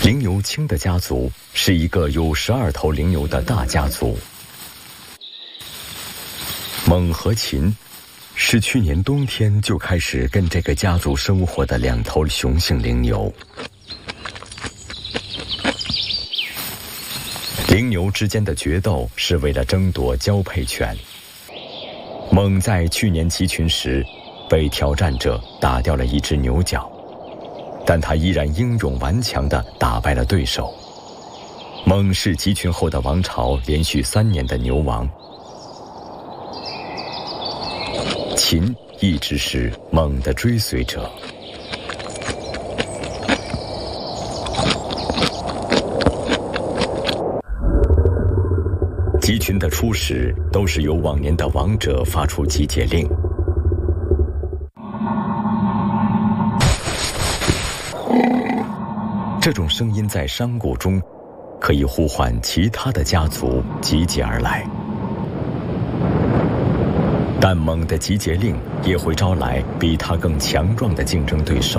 灵牛卿的家族是一个有12头灵牛的大家族。蒙和秦是去年冬天就开始跟这个家族生活的2头雄性灵牛。灵牛之间的决斗是为了争夺交配权。蒙在去年集群时被挑战者打掉了一只牛角，但他依然英勇顽强地打败了对手。蒙是集群后的王朝连续3年的牛王。秦一直是蒙的追随者。集群的初始都是由往年的王者发出集结令。这种声音在山谷中可以呼唤其他的家族集结而来，但蒙的集结令也会招来比他更强壮的竞争对手。